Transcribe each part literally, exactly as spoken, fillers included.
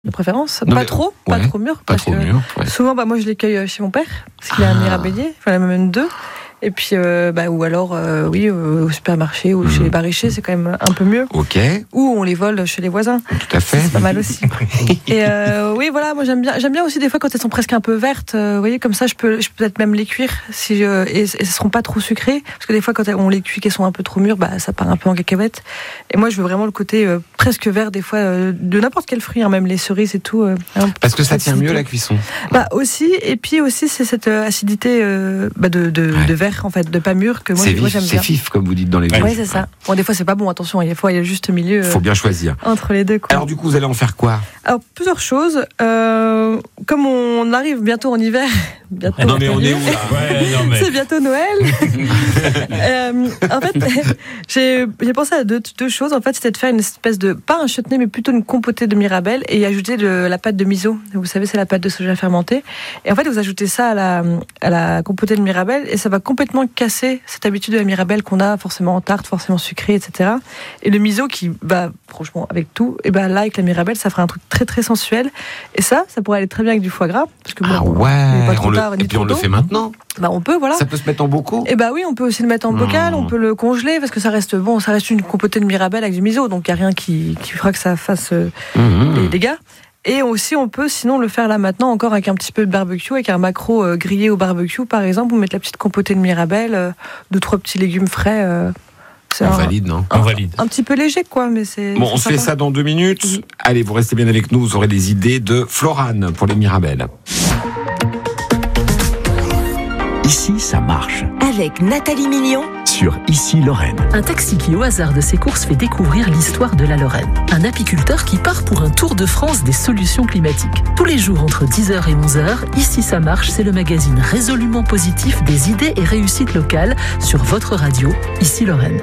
de préférence. Non, pas mais, trop, pas ouais, trop mûr. Pas parce trop que mûr. Ouais. Souvent, bah, moi, je les cueille chez mon père, parce qu'il ah. a un mirabellier, enfin, même deux. Et puis, euh, bah, ou alors, euh, oui, euh, au supermarché ou mmh. chez les maraîchers, c'est quand même un peu mieux. Ok. Ou on les vole chez les voisins. Tout à fait. C'est pas mal aussi. Et euh, oui, voilà, moi j'aime bien. J'aime bien aussi des fois quand elles sont presque un peu vertes. Euh, vous voyez, comme ça, je peux, je peux peut-être même les cuire si je, et, et ce seront pas trop sucrées, parce que des fois quand on les cuit qu'elles sont un peu trop mûres, bah ça part un peu en cacahuète. Et moi, je veux vraiment le côté euh, presque vert des fois euh, de n'importe quel fruit, hein, même les cerises et tout. Euh, parce que ça tient mieux la cuisson. Bah aussi, et puis aussi c'est cette euh, acidité euh, bah, de, de, ouais. de vert en fait, de pas mûr que moi, c'est moi vif, j'aime c'est bien. fif comme vous dites dans les Oui, bouches. c'est ça. Bon, des fois c'est pas bon, attention, il faut il y a juste au milieu. Il faut bien choisir. Entre les deux. Quoi. Alors du coup, vous allez en faire quoi? Alors plusieurs choses. Euh, comme on arrive bientôt en hiver, bientôt. Non mais on est où là? Ouais, non, mais... C'est bientôt Noël. euh, en fait, j'ai, j'ai pensé à deux, deux choses. En fait, c'était de faire une espèce de pas un chutney, mais plutôt une compotée de mirabelle et y ajouter de la pâte de miso. Vous savez, c'est la pâte de soja fermentée. Et en fait, vous ajoutez ça à la à la compotée de mirabelle et ça va complètement casser cette habitude de la mirabelle qu'on a forcément en tarte, forcément sucrée, et cetera. Et le miso qui va franchement avec tout, et ben là avec la mirabelle, ça fera un truc très très sensuel. Et ça, ça pourrait aller très bien avec du foie gras, parce que bon, ah ouais. pas trop on tard, le, et puis on le fait maintenant. Bah on peut, voilà. Ça peut se mettre en bocaux. Et bah oui, on peut aussi le mettre en bocal, mmh. on peut le congeler parce que ça reste bon, ça reste une compotée de mirabelle avec du miso, donc il y a rien qui qui fera que ça fasse euh, mmh. des dégâts. Et aussi, on peut sinon le faire là maintenant encore avec un petit peu de barbecue, avec un maquereau euh, grillé au barbecue par exemple, ou mettre la petite compotée de mirabelle, euh, deux trois petits légumes frais. Euh, c'est on un, valide, non un, On valide. Un petit peu léger, quoi, mais c'est. Bon, c'est on sympa. fait ça dans deux minutes. Oui. Allez, vous restez bien avec nous, vous aurez des idées de Florane pour les mirabelles. Ici, ça marche. Avec Nathalie Million. Sur Ici Lorraine. Un taxi qui, au hasard de ses courses, fait découvrir l'histoire de la Lorraine. Un apiculteur qui part pour un tour de France des solutions climatiques. Tous les jours entre dix heures et onze heures, Ici ça marche, c'est le magazine résolument positif des idées et réussites locales sur votre radio, Ici Lorraine.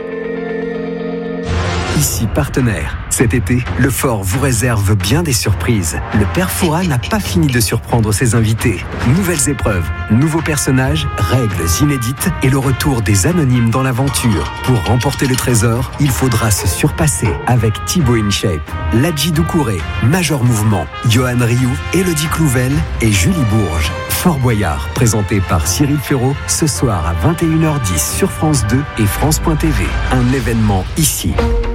Ici partenaire. Cet été, le Fort vous réserve bien des surprises. Le père Fouras n'a pas fini de surprendre ses invités. Nouvelles épreuves, nouveaux personnages, règles inédites et le retour des anonymes dans l'aventure. Pour remporter le trésor, il faudra se surpasser avec Thibaut InShape, Ladji Doucouré, Major Mouvement, Johan Rioux, Élodie Clouvel et Julie Bourges. Fort Boyard, présenté par Cyril Ferraud, ce soir à vingt et une heures dix sur France deux et France point T V. Un événement ici.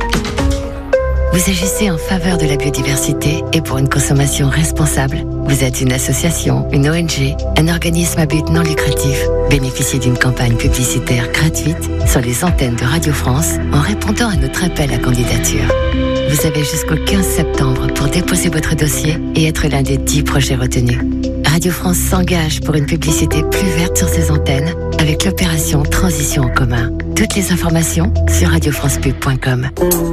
Vous agissez en faveur de la biodiversité et pour une consommation responsable. Vous êtes une association, une O N G, un organisme à but non lucratif. Bénéficiez d'une campagne publicitaire gratuite sur les antennes de Radio France en répondant à notre appel à candidature. Vous avez jusqu'au quinze septembre pour déposer votre dossier et être l'un des dix projets retenus. Radio France s'engage pour une publicité plus verte sur ses antennes avec l'opération Transition en commun. Toutes les informations sur radio france pub point com.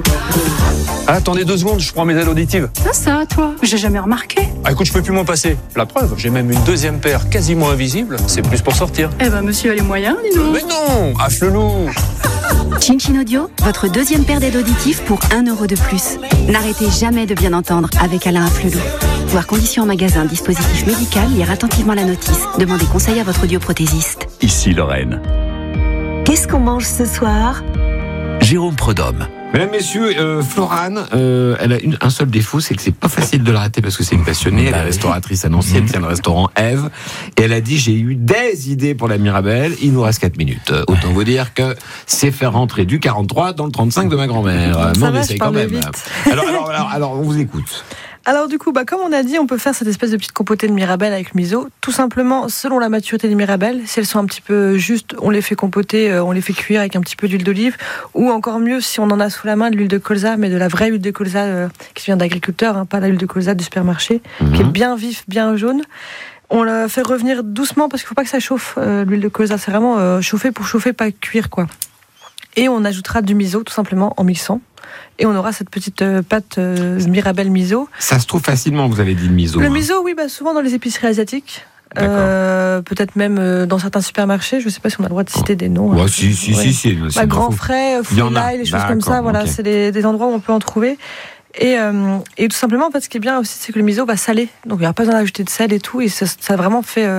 Ah, attendez deux secondes, je prends mes ailes auditives. Ah ça, toi, j'ai jamais remarqué. Ah écoute, je peux plus m'en passer. La preuve, j'ai même une deuxième paire quasiment invisible. C'est plus pour sortir. Eh ben, monsieur a les moyens, dis donc. Mais non, affle-loup. Chin Chin Audio, votre deuxième paire d'aides auditives pour un euro de plus. N'arrêtez jamais de bien entendre avec Alain Afflelou. Voir conditions en magasin, dispositif médical, lire attentivement la notice. Demandez conseil à votre audioprothésiste. Ici Lorraine. Qu'est-ce qu'on mange ce soir? Jérôme Prudhomme. Mesdames, messieurs, euh, Florane, euh, elle a une, un seul défaut, c'est que c'est pas facile de l'arrêter parce que c'est une passionnée, elle est restauratrice à Nancy, elle tient le restaurant Ève, et elle a dit j'ai eu des idées pour la Mirabelle, il nous reste quatre minutes. Euh, autant vous dire que c'est faire rentrer du quarante-trois dans le trente-cinq de ma grand-mère. Euh, mais on essaye quand même. Vite. Alors, alors, alors, alors, on vous écoute. Alors du coup, bah, comme on a dit, on peut faire cette espèce de petite compotée de mirabelle avec le miso. Tout simplement, selon la maturité des mirabelles, si elles sont un petit peu justes, on les fait compoter, euh, on les fait cuire avec un petit peu d'huile d'olive. Ou encore mieux, si on en a sous la main, de l'huile de colza, mais de la vraie huile de colza euh, qui vient d'agriculteurs, hein, pas la huile de colza du supermarché, mmh. qui est bien vif, bien jaune. On la fait revenir doucement parce qu'il ne faut pas que ça chauffe, euh, l'huile de colza. C'est vraiment euh, chauffer pour chauffer, pas cuire, quoi. Et on ajoutera du miso, tout simplement, en mixant. Et on aura cette petite euh, pâte euh, mirabelle miso. Ça se trouve facilement, vous avez dit le miso. Le hein. miso, oui, bah, souvent dans les épiceries asiatiques. Euh, peut-être même euh, dans certains supermarchés. Je ne sais pas si on a le droit de citer des noms. Ouais, hein, si, si, ouais. si, si, si. Bah, Grand Frais, Foulaille, les choses comme ça. Voilà, okay. C'est des, des endroits où on peut en trouver. Et, euh, et tout simplement, en fait, ce qui est bien aussi, c'est que le miso va saler. Donc il n'y a pas besoin d'ajouter de sel et tout. Et ça, ça vraiment fait. Euh,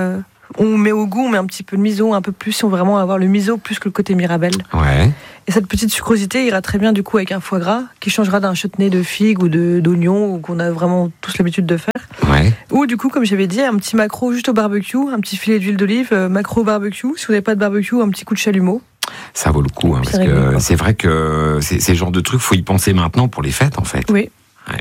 On met au goût, on met un petit peu de miso, un peu plus, si on veut vraiment avoir le miso plus que le côté Mirabelle. Ouais. Et cette petite sucrosité ira très bien du coup avec un foie gras qui changera d'un chutney de figue ou de, d'oignon ou qu'on a vraiment tous l'habitude de faire. Ouais. Ou du coup, comme j'avais dit, un petit maquereau juste au barbecue, un petit filet d'huile d'olive, euh, maquereau au barbecue. Si vous n'avez pas de barbecue, un petit coup de chalumeau. Ça vaut le coup, hein, parce réglé, que quoi. c'est vrai que c'est, c'est le genre de truc, faut y penser maintenant pour les fêtes, en fait. Oui. Ouais.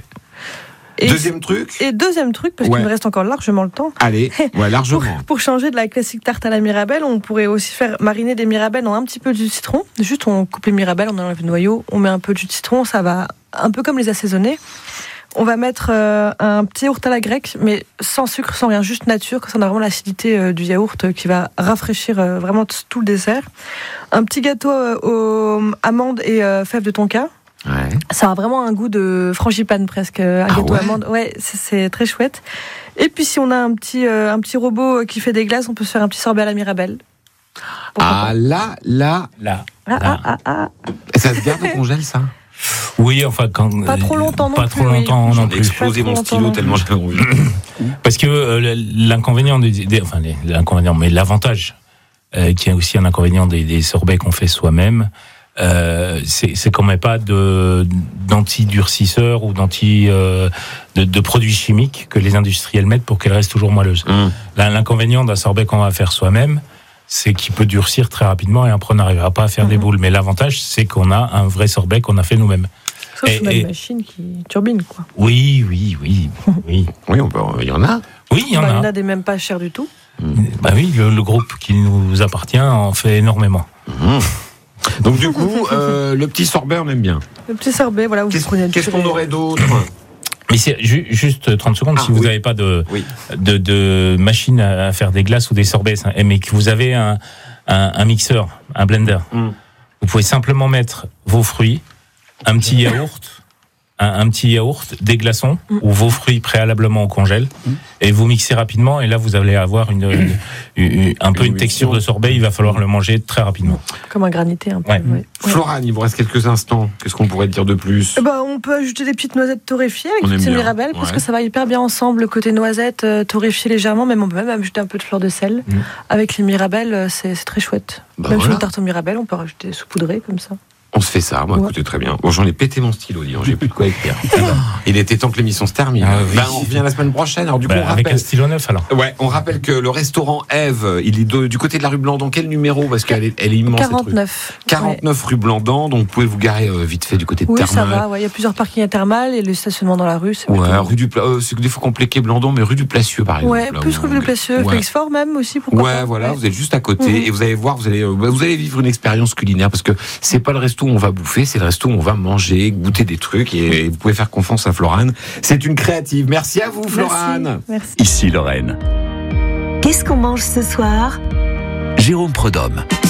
Et deuxième truc. Et deuxième truc, parce Ouais. qu'il me reste encore largement le temps. Allez, ouais, largement. Pour, pour changer de la classique tarte à la mirabelle, on pourrait aussi faire mariner des mirabelles dans un petit peu de jus de citron. Juste, on coupe les mirabelles, on enlève le noyau, on met un peu de jus de citron, ça va un peu comme les assaisonner. On va mettre euh, un petit yaourt à la grecque, mais sans sucre, sans rien, juste nature, que ça a vraiment l'acidité euh, du yaourt euh, qui va rafraîchir euh, vraiment t- tout le dessert. Un petit gâteau euh, aux amandes et euh, fèves de tonka. Ouais. Ça a vraiment un goût de frangipane presque, un Ah gâteau ouais amande. Ouais, c'est, c'est très chouette. Et puis si on a un petit, euh, un petit robot qui fait des glaces, on peut se faire un petit sorbet à la mirabelle. Pourquoi Ah pas. là, là, Là. Ah, ah, ah, ah. ça se garde au congèle, ça. Oui, enfin, quand. Pas trop longtemps non Pas plus, trop oui. longtemps non J'en ai plus. explosé Pas mon trop stylo longtemps tellement j'avais envie. Parce que euh, l'inconvénient des, des- enfin les- l'inconvénient, mais l'avantage, euh, qui est aussi un inconvénient des, des sorbets qu'on fait soi-même, euh, c'est, c'est qu'on met pas de d'anti-durcisseurs ou d'anti euh, de, de produits chimiques que les industriels mettent pour qu'elle reste toujours moelleuse. Mmh. Là, l'inconvénient d'un sorbet qu'on va faire soi-même, c'est qu'il peut durcir très rapidement et après on n'arrivera pas à faire Mhm. des boules. Mais l'avantage, c'est qu'on a un vrai sorbet qu'on a fait nous-mêmes. Sauf Et- qu'on a et- une machine qui turbine, quoi. Oui, oui, oui, oui. Oui, on peut, il y en a. Oui, il y en Bah, il y en a. a des même pas chers du tout. Bah oui, le, le groupe qui nous appartient en fait énormément. Mmh. Donc du coup, euh, le petit sorbet, on aime bien. Le petit sorbet, voilà, où vous Qu'est-ce, prenez un qu'est-ce petit qu'on aurait d'autre? Mais c'est ju- juste trente secondes, Ah, si vous oui. n'avez pas de, Oui. de, de machine à à faire des glaces ou des sorbets, ça, mais que vous avez un, un, un mixeur, un blender, Mm. vous pouvez simplement mettre vos fruits, un petit yaourt, un, un petit yaourt, des glaçons, Mm. ou vos fruits préalablement au congèle, Mm. et vous mixez rapidement, et là vous allez avoir une, une- une- un peu Une une texture mixture. de sorbet, il va falloir le manger très rapidement. Comme un granité, un peu. Ouais. ouais. Ouais. Florane, il vous reste quelques instants. Qu'est-ce qu'on pourrait dire de plus? Eh ben, on peut ajouter des petites noisettes torréfiées avec On toutes aime ces bien, mirabelles parce ouais. que ça va hyper bien ensemble. Le côté noisette euh, torréfié légèrement, même on peut même ajouter un peu de fleur de sel Mm. avec les mirabelles. euh, C'est, c'est très chouette. Bah même voilà. sur une tarte aux mirabelles, on peut rajouter saupoudré comme ça. On se fait ça, moi, Ouais. écoutez, très bien. Bon, j'en ai pété mon stylo, dis donc, j'ai plus de quoi écrire. Il était temps que l'émission se termine. Ah oui. Ben, on revient la semaine prochaine. Alors, du coup, Bah, on avec rappelle. un stylo neuf alors. Ouais, on rappelle que le restaurant Ève, il est de- du côté de la rue Blandan. Quel numéro? Parce qu'elle est, elle est immense, cette rue. quarante-neuf. quarante-neuf rue Blandan, donc vous pouvez vous garer euh, vite fait du côté de Ouais. Oui, ça Thermal. va. ouais, Il y a plusieurs parkings thermales et le stationnement dans la rue. C'est Ouais, plutôt- rue du Pla- euh, c'est des fois compliqué Blandon, mais rue du Placieux par exemple. Ouais, là, plus où rue on du est. Placieux, Ouais. Félix-Fort même aussi, pourquoi Ouais, pas. voilà, Ouais. vous êtes juste à côté Mhm. et vous allez voir, vous allez, euh, vous allez vivre une expérience culinaire parce que c'est pas le resto où on va bouffer, c'est le resto où on va manger, goûter des trucs et vous pouvez faire confiance à Florane. C'est une créative. Merci à vous, Florane. Merci. Merci. Ici Lorraine. Qu'est-ce qu'on mange ce soir? Jérôme Prudhomme.